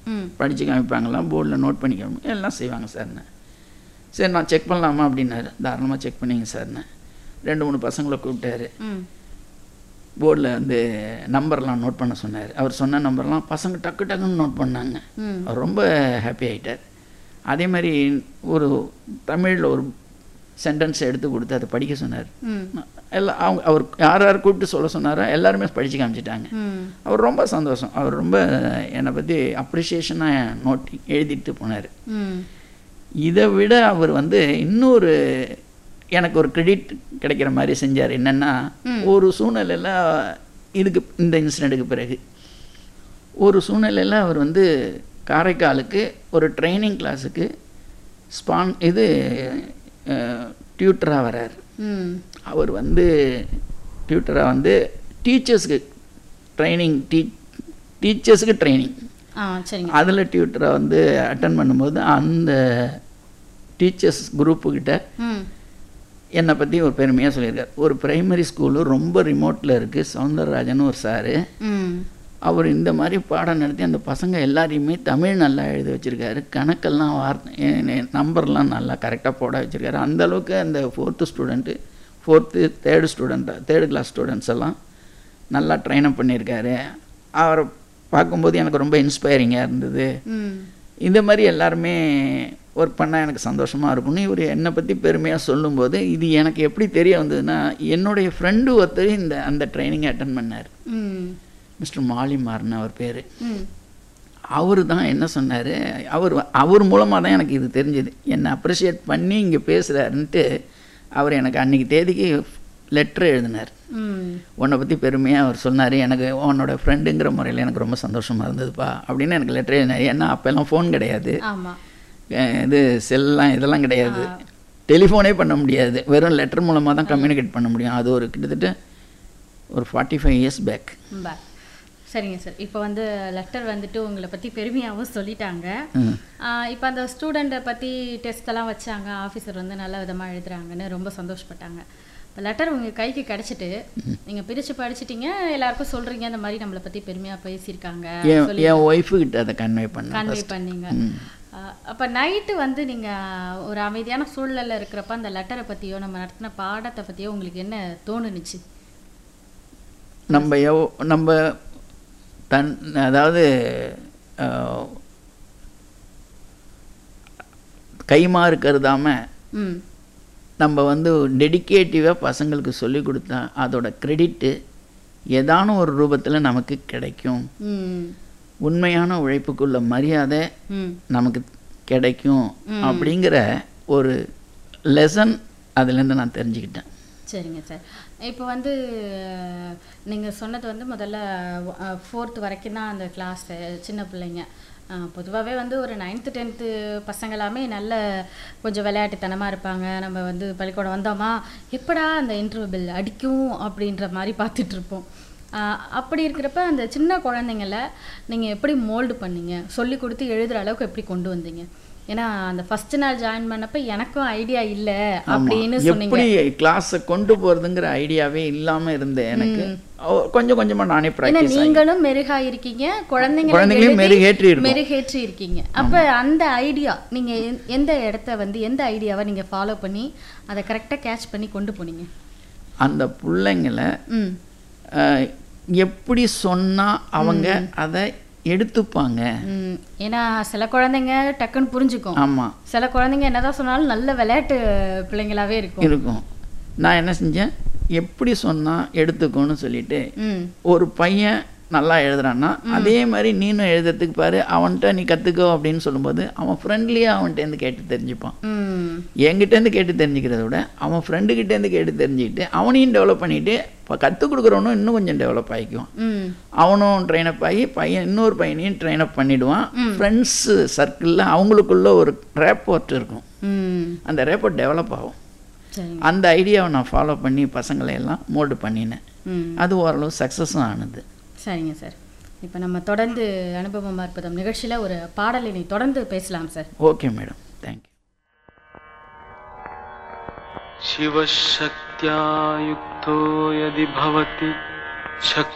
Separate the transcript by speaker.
Speaker 1: படித்து காமிப்பாங்களாம், போர்டில் நோட் பண்ணி காமிப்பாங்க, எல்லாம் செய்வாங்க சார்ண்ணே. சரி நான் செக் பண்ணலாமா அப்படின்னாரு. தாராளமாக செக் பண்ணிங்க சார்ண்ணே. 2-3 பசங்களை கூப்பிட்டாரு. போர்டில் வந்து நம்பர்லாம் நோட் பண்ண சொன்னார். அவர் சொன்ன நம்பர்லாம் பசங்க டக்கு டக்குன்னு நோட் பண்ணாங்க. அவர் ரொம்ப ஹாப்பி ஆகிட்டார். அதே மாதிரி ஒரு தமிழில் ஒரு சென்டென்ஸ் எடுத்து கொடுத்து அதை படிக்க சொன்னார். எல்லாம் அவர் யார் யார் கூப்பிட்டு சொல்ல சொன்னாரோ எல்லாருமே படித்து காமிச்சிட்டாங்க. அவர் ரொம்ப சந்தோஷம். அவர் ரொம்ப என்னை பற்றி அப்ரிஷியேஷனாக நோட் எழுதிட்டு போனார். இதை விட அவர் வந்து இன்னொரு எனக்கு ஒரு கிரெடிட் கிடைக்கிற மாதிரி செஞ்சார். என்னென்னா, ஒரு சூழ்நிலையில் இதுக்கு இந்த இன்சிடெண்ட்டுக்கு பிறகு ஒரு சூழ்நிலையில் அவர் வந்து காரைக்காலுக்கு ஒரு ட்ரைனிங் கிளாஸுக்கு டியூட்டராக வர்றார். அவர் வந்து டியூட்டராக வந்து டீச்சர்ஸுக்கு ட்ரைனிங் அதில் டியூட்டராக வந்து அட்டன் பண்ணும்போது அந்த டீச்சர்ஸ் குரூப்புக்கிட்ட என்னை பற்றி ஒரு பெருமையாக சொல்லியிருக்கார். ஒரு பிரைமரி ஸ்கூலு ரொம்ப ரிமோட்டில் இருக்குது, சவுந்தரராஜன் ஒரு சாரு. அவர் இந்த மாதிரி பாடம் நடத்தி அந்த பசங்க எல்லாரையுமே தமிழ் நல்லா எழுத வச்சுருக்காரு. கணக்கெல்லாம் நம்பர்லாம் நல்லா கரெக்டாக போட வச்சுருக்காரு. அந்தளவுக்கு அந்த 4th student 4th 3rd class students எல்லாம் நல்லா ட்ரைனப் பண்ணியிருக்காரு. அவரை பார்க்கும்போது எனக்கு ரொம்ப இன்ஸ்பைரிங்காக இருந்தது. இந்த மாதிரி எல்லாருமே ஒர்க் பண்ணால் எனக்கு சந்தோஷமாக இருக்கும்னு இவர் என்னை பற்றி பெருமையாக சொல்லும்போது இது எனக்கு எப்படி தெரிய வந்ததுன்னா, என்னுடைய ஃப்ரெண்டு ஒருத்தர் அந்த ட்ரைனிங்கை அட்டன் பண்ணார். மிஸ்டர் மாலிமார்னு அவர் பேர். அவர் தான் என்ன சொன்னார், அவர் மூலமாக தான் எனக்கு இது தெரிஞ்சது. என்னை அப்ரிஷியேட் பண்ணி இங்கே பேசுகிறாருன்ட்டு அவர் எனக்கு அன்றைக்கி தேதிக்கு லெட்ரு எழுதினார். உன்னை பற்றி பெருமையாக அவர் சொன்னார். எனக்கு உன்னோட ஃப்ரெண்டுங்கிற முறையில் எனக்கு ரொம்ப சந்தோஷமாக இருந்ததுப்பா அப்படின்னு எனக்கு லெட்ரு எழுதினார். ஏன்னா அப்போல்லாம் ஃபோன் கிடையாது, இது செல்லாம் இதெல்லாம் கிடையாது, டெலிஃபோனே பண்ண முடியாது, வெறும் லெட்டர் மூலமாக தான் கம்யூனிகேட் பண்ண முடியும். அது ஒரு கிட்டத்தட்ட ஒரு 45 years பேக்.
Speaker 2: சரிங்க சார். இப்போ வந்து லெட்டர் வந்துட்டு உங்களை பற்றி பெருமையாகவும் சொல்லிட்டாங்க. இப்போ அந்த ஸ்டூடெண்ட்டை பற்றி டெஸ்ட்டெல்லாம் வச்சாங்க, ஆஃபீஸர் வந்து நல்ல விதமாக எழுதுறாங்கன்னு ரொம்ப சந்தோஷப்பட்டாங்க. இப்போ லெட்டர் உங்கள் கைக்கு கிடச்சிட்டு நீங்கள் பிரித்து படிச்சிட்டிங்க, எல்லாருக்கும் சொல்கிறீங்க இந்த மாதிரி நம்மளை பற்றி பெருமையாக பேசியிருக்காங்க,
Speaker 1: என் ஒய்ஃபுக்கிட்ட அதை கன்வே பண்ணீங்க.
Speaker 2: அப்போ நைட்டு வந்து நீங்கள் ஒரு அமைதியான சூழ்நிலை இருக்கிறப்ப அந்த லெட்டரை பற்றியோ நம்ம நடத்தின பாடத்தை பற்றியோ உங்களுக்கு என்ன தோணுனுச்சு?
Speaker 1: நம்ம அதாவது கைமாறு கருதாமல் நம்ம வந்து டெடிக்கேட்டிவாக பசங்களுக்கு சொல்லி கொடுத்தா அதோட கிரெடிட்டு ஏதான ஒரு ரூபத்தில் நமக்கு கிடைக்கும். உண்மையான உழைப்புக்குள்ள மரியாதை நமக்கு கிடைக்கும் அப்படிங்கிற ஒரு லெசன் அதுலேருந்து நான் தெரிஞ்சுக்கிட்டேன்.
Speaker 2: சரிங்க சார். இப்போ வந்து நீங்கள் சொன்னது வந்து முதல்ல 4th வரைக்கும் தான் அந்த கிளாஸ் சின்ன பிள்ளைங்க. பொதுவாகவே வந்து ஒரு 9th 10th பசங்க எல்லாமே நல்ல கொஞ்சம் விளையாட்டுத்தனமாக இருப்பாங்க. நம்ம வந்து பள்ளிக்கூடம் வந்தோமா எப்படா அந்த இன்டர்வியூ பெல் அடிக்கும் அப்படின்ற மாதிரி பார்த்துட்ருப்போம். அப்படி இருக்கிறப்ப அந்த சின்ன குழந்தைங்கள நீங்கள் எப்படி மோல்டு பண்ணீங்க, சொல்லி கொடுத்து எழுதுகிற அளவுக்கு எப்படி கொண்டு வந்தீங்க? ஏன்னா அந்த ஃபர்ஸ்ட் நாள் ஜாயின் பண்ணப்ப எனக்கும் ஐடியா இல்லை அப்படின்னு சொன்னீங்க.
Speaker 1: எப்படி கிளாஸை கொண்டு போகிறதுங்கிற ஐடியாவே இல்லாமல் இருந்தேன். எனக்கு கொஞ்சம் கொஞ்சமாக நானே ப்ராக்டிஸ்.
Speaker 2: நீங்களும் மெருகாக இருக்கீங்க, குழந்தைங்களையும் மெருகேற்றி இருக்கீங்க. அப்போ அந்த ஐடியா நீங்கள் எந்த இடத்த வந்து எந்த ஐடியாவை நீங்கள் ஃபாலோ பண்ணி அதை கரெக்டாக கேட்ச் பண்ணி கொண்டு போனீங்க?
Speaker 1: அந்த பிள்ளைங்களை எப்படி சொன்னால் அவங்க அதை எடுத்துப்பாங்க.
Speaker 2: ஏன்னா சில குழந்தைங்க டக்குன்னு புரிஞ்சுக்கும்.
Speaker 1: ஆமாம்,
Speaker 2: சில குழந்தைங்க என்னதான் சொன்னாலும் நல்ல விளையாட்டு பிள்ளைங்களாவே இருக்கும்.
Speaker 1: நான் என்ன செஞ்சேன், எப்படி சொன்னால் எடுத்துக்கோன்னு சொல்லிட்டு ஒரு பையன் நல்லா எழுதுறான்னா அதே மாதிரி நீனும் எழுதுறதுக்கு பாரு, அவன்கிட்ட நீ கற்றுக்கோ அப்படின்னு சொல்லும்போது அவன் ஃப்ரெண்ட்லியாக அவன்கிட்டேருந்து கேட்டு தெரிஞ்சுப்பான். என்கிட்டேருந்து கேட்டு தெரிஞ்சுக்கிறத விட அவன் ஃப்ரெண்டுக்கிட்டேருந்து கேட்டு தெரிஞ்சுக்கிட்டு அவனையும் டெவலப் பண்ணிவிட்டு இப்போ கற்றுக் கொடுக்குறவனும் இன்னும் கொஞ்சம் டெவலப் ஆகிக்குவான். அவனும் ட்ரெயினப் ஆகி இன்னொரு பையனையும் ட்ரெயினப் பண்ணிவிடுவான். ஃப்ரெண்ட்ஸு சர்க்கிளில் அவங்களுக்குள்ள ஒரு ரேப்போர்ட் இருக்கும், அந்த ரேப்போர்ட் டெவலப் ஆகும். அந்த ஐடியாவை நான் ஃபாலோ பண்ணி பசங்களை எல்லாம் மோல்டு பண்ணினேன். அது ஓரளவு சக்ஸஸும் ஆனது.
Speaker 2: சரிங்க சார். இப்போ நம்ம தொடர்ந்து அனுபவம் அற்புதம் நிகழ்ச்சியில் ஒரு பாடலினை தொடர்ந்து பேசலாம் சார்.
Speaker 1: Okay madam, thank you.
Speaker 3: சிவசக்தியா யுக்தோ யதி பவதி